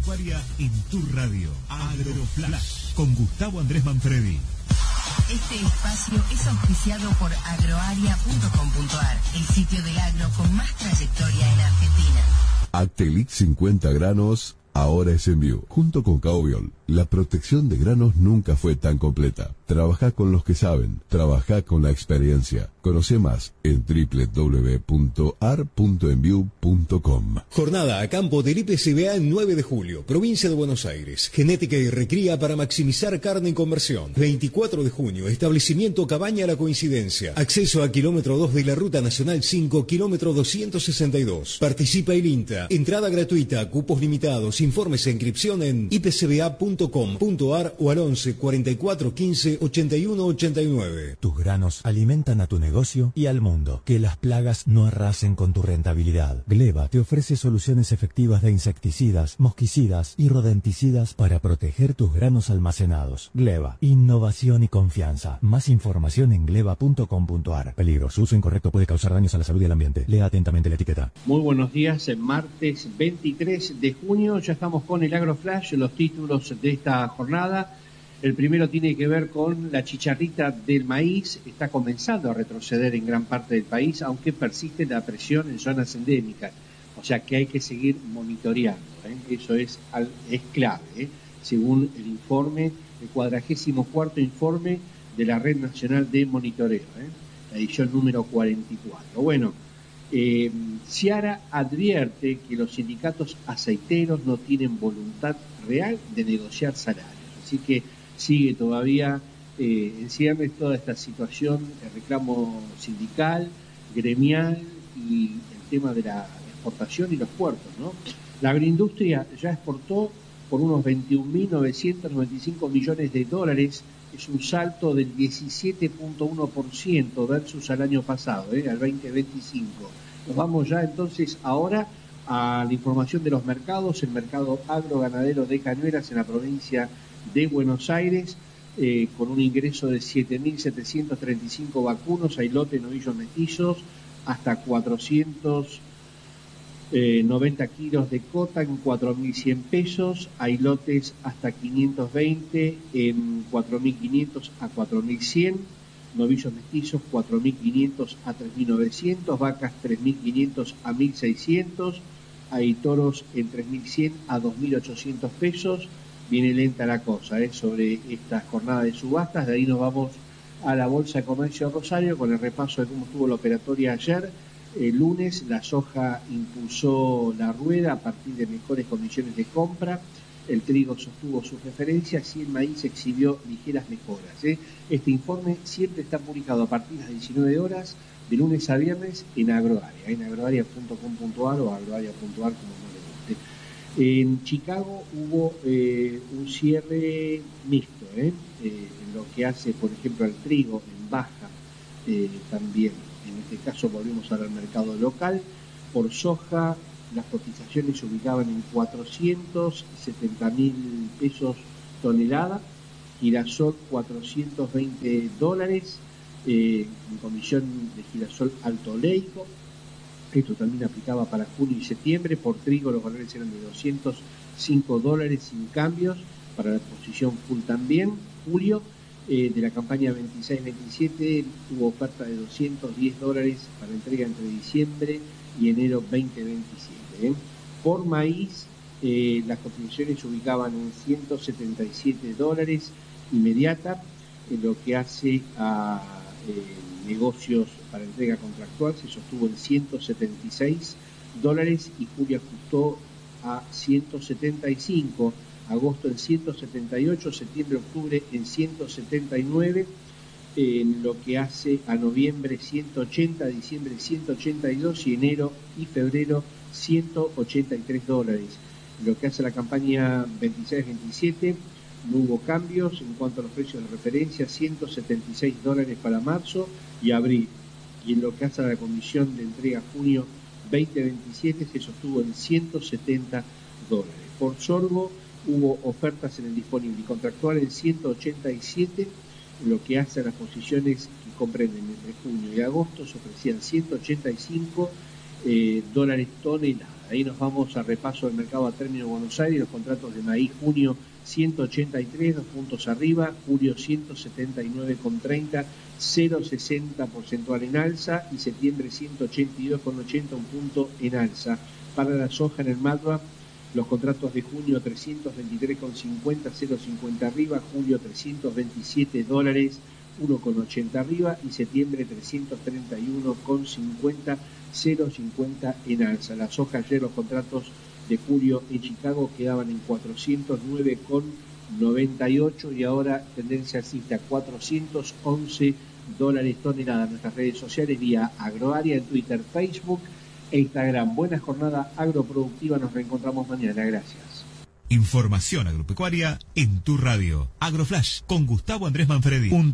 agropecuaria en tu radio. AgroFlash con Gustavo Andrés Manfredi. Este espacio es auspiciado por agroaria.com.ar, el sitio del agro con más trayectoria en Argentina. Actelix 50 granos, ahora es Enview. Junto con Caubiol, la protección de granos nunca fue tan completa. Trabajá con los que saben, trabajá con la experiencia. Conoce más en www.ar.enview.com. Jornada a campo del IPCBA el 9 de julio, provincia de Buenos Aires. Genética y recría para maximizar carne en conversión. 24 de junio, establecimiento Cabaña La Coincidencia. Acceso a kilómetro 2 de la Ruta Nacional 5, kilómetro 262. Participa el INTA. Entrada gratuita, cupos limitados. Informes e inscripción en ipcba.com.ar o al 11 44 15 81 89. Tus granos alimentan a tu negocio y al mundo. Que las plagas no arrasen con tu rentabilidad. Gleba te ofrece soluciones efectivas de insecticidas, mosquicidas y rodenticidas para proteger tus granos almacenados. Gleba, innovación y confianza. Más información en gleba.com.ar. Peligro, su uso incorrecto puede causar daños a la salud y al ambiente. Lea atentamente la etiqueta. Muy buenos días, martes 23 de junio, ya estamos con el AgroFlash, los títulos de esta jornada. El primero tiene que ver con la chicharrita del maíz, está comenzando a retroceder en gran parte del país, aunque persiste la presión en zonas endémicas, o sea que hay que seguir monitoreando, eso es clave, según el informe, el 44º informe de la Red Nacional de Monitoreo, la edición número 44. Bueno, Ciara advierte que los sindicatos aceiteros no tienen voluntad real de negociar salarios, así que sigue todavía en ciernes toda esta situación, el reclamo sindical, gremial y el tema de la exportación y los puertos, ¿no? La agroindustria ya exportó por unos 21.995 millones de dólares, es un salto del 17.1% versus al año pasado, al 2025. Nos vamos ya entonces ahora a la información de los mercados, el mercado agroganadero de Cañuelas en la provincia de Buenos Aires, con un ingreso de 7.735 vacunos, hay lote, novillos mestizos, hasta 490 kilos de cota en 4.100 pesos, hay lotes hasta 520 en 4.500 a 4.100, novillos mestizos 4.500 a 3.900, vacas 3.500 a 1.600, hay toros en 3.100 a 2.800 pesos. Viene lenta la cosa sobre esta jornada de subastas. De ahí nos vamos a la Bolsa de Comercio de Rosario con el repaso de cómo estuvo la operatoria ayer. El lunes la soja impulsó la rueda a partir de mejores condiciones de compra. El trigo sostuvo sus referencias y el maíz exhibió ligeras mejoras. Este informe siempre está publicado a partir de las 19 horas de lunes a viernes en Agroaria, en agroaria.com.ar o agroaria.ar como no le guste. En Chicago hubo un cierre mixto, en lo que hace, por ejemplo, al trigo en baja también. En este caso volvemos al mercado local. Por soja, las cotizaciones se ubicaban en 470.000 pesos tonelada, girasol 420 dólares, en comisión de girasol alto oleico. Esto también aplicaba para junio y septiembre. Por trigo los valores eran de 205 dólares sin cambios, para la posición full también. Julio de la campaña 26-27 hubo oferta de 210 dólares para entrega entre diciembre y enero 2027. Por maíz las cotizaciones se ubicaban en 177 dólares inmediata, en lo que hace a negocios para entrega contractual se sostuvo en 176 dólares y julio ajustó a 175, agosto en 178, septiembre, octubre en 179, en lo que hace a noviembre 180, diciembre 182 y enero y febrero 183 dólares. En lo que hace a la campaña 26-27 no hubo cambios en cuanto a los precios de referencia, 176 dólares para marzo y abril. Y en lo que hace a la comisión de entrega junio 2027 se sostuvo en 170 dólares. Por sorgo hubo ofertas en el disponible y contractual en 187, en lo que hace a las posiciones que comprenden entre junio y agosto se ofrecían 185 dólares tonelada. Ahí nos vamos a repaso del mercado a término de Buenos Aires, los contratos de maíz junio 183, 2 puntos arriba, julio 179,30, 0,60 porcentual en alza y septiembre 182,80, un punto en alza. Para la soja en el MATBA, los contratos de junio 323,50, 0,50 arriba, julio $327, 1,80 arriba y septiembre 331,50, 0,50 en alza. La soja ayer los contratos de julio en Chicago quedaban en 409,98 y ahora tendencia alcista, $411 tonelada. Nuestras redes sociales vía Agroaria en Twitter, Facebook e Instagram. Buena jornada agroproductiva, nos reencontramos mañana, gracias. Información agropecuaria en tu radio. AgroFlash con Gustavo Andrés Manfredi.